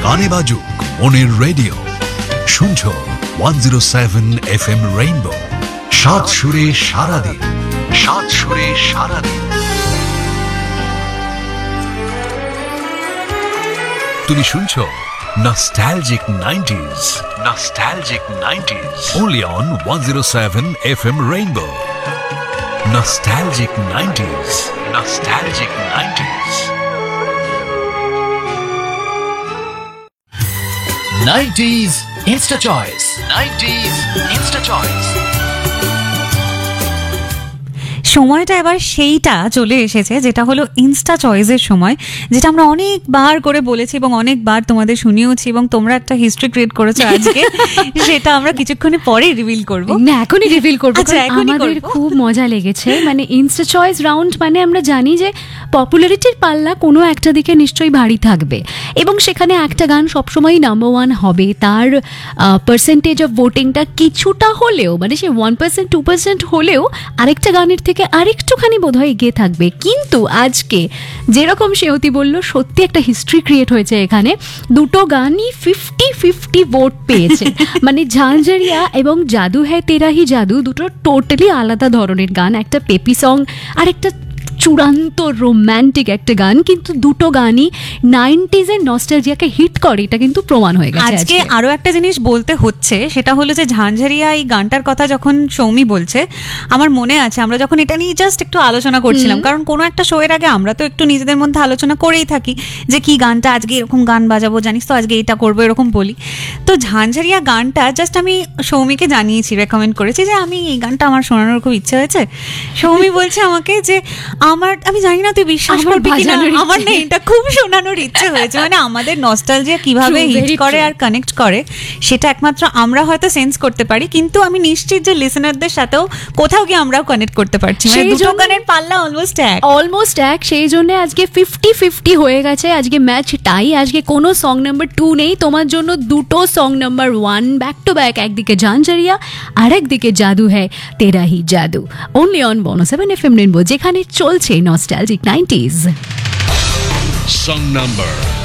কানে বাজুক মনের রেডিও। শুনছো 107 FM রেইনবো। সাত সুরে সারাদিন, সাত সুরে সারাদিন। তুমি শুনছো Nostalgic 90s, Nostalgic 90s, only on 107 FM Rainbow. Nostalgic 90s, Nostalgic 90s. 90s Insta Choice, 90s Insta Choice. সময়টা এবার সেইটা চলে এসেছে যেটা হলো ইনস্টা চয়েসের সময়, যেটা আমরা অনেকবার করে বলেছি এবং অনেকবার তোমাদের শুনিয়েওছি এবং তোমরা একটা হিস্ট্রি ক্রিয়েট করেছো আজকে। সেটা আমরা কিছুক্ষণ পরে রিভিল করব। না, এখনই রিভিল করব। আচ্ছা, আমাদের খুব মজা লেগেছে। মানে ইনস্টা চয়েস রাউন্ড মানে আমরা জানি যে পপুলারিটির পাল্লা কোনো একটা দিকে নিশ্চয়ই ভারী থাকবে এবং সেখানে একটা গান সবসময় নাম্বার ওয়ান হবে। তার পার্সেন্টেজ অফ ভোটিংটা কিছুটা হলেও, মানে সে 1% 2% হলেও আরেকটা গানের থেকে আরেকটুখানি বোধহয় এগিয়ে থাকবে। কিন্তু আজকে যেরকম সেহতি বলল, সত্যি একটা হিস্ট্রি ক্রিয়েট হয়েছে এখানে। দুটো গানই 50-50 ভোট পেয়েছে। মানে ঝাঁঝরিয়া এবং জাদু হ্যায় তেরা হি জাদু দুটো টোটালি আলাদা ধরনের গান। একটা পেপি সং আর একটা চূড়ান্ত রোম্যান্টিক একটা গান, কিন্তু দুটো গানই 90s এর নস্টালজিয়াকে হিট করে, এটা কিন্তু প্রমাণ হয়ে গেছে। আজকে আরো একটা জিনিস বলতে হচ্ছে, সেটা হলো যে ঝাঁঝরিয়া এই গানটার কথা যখন সৌমি বলছে, আমার মনে আছে আমরা যখন এটা নিয়ে জাস্ট একটু আলোচনা করছিলাম, কারণ কোনো একটা শো এর আগে আমরা তো একটু নিজেদের মধ্যে আলোচনা করেই থাকি যে কি গানটা আজকে এরকম গান বাজাবো, জানিস তো আজকে এটা করবো, এরকম বলি। তো ঝাঁঝরিয়া গানটা জাস্ট আমি সৌমিকে জানিয়েছি, রেকমেন্ড করেছি যে আমি এই গানটা আমার শোনানোর খুব ইচ্ছে হয়েছে। সৌমি বলছে আমাকে যে আমি জানি না তুই বিশ্বাস করবি কিনা, আমার না এটা খুব শোনানোর ইচ্ছে হয়েছে। মানে আমাদের নস্টালজিয়া কিভাবে হিট করে আর কানেক্ট করে সেটা একমাত্র আমরা হয়তো সেন্স করতে পারি, কিন্তু আমি নিশ্চিত যে লিসেনারদের সাথেও কোথাও গিয়ে আমরাও কানেক্ট করতে পারছি। মানে দুটো গানের পাল্লা অলমোস্ট এক। সেই জন্য আজকে 50-50 হয়ে গেছে। আজকে ম্যাচ টাই। আজকে কোনো সং নাম্বার 2 নেই। তোমার জন্য দুটো song number 1 back to back, একদিকে ঝাঁঝরিয়া আর একদিকে জাদু হ্যায় তেরা হি জাদু, অনলি অন 107 FM রেইনবো, যেখানে চলছে Nostalgic 90s. Song number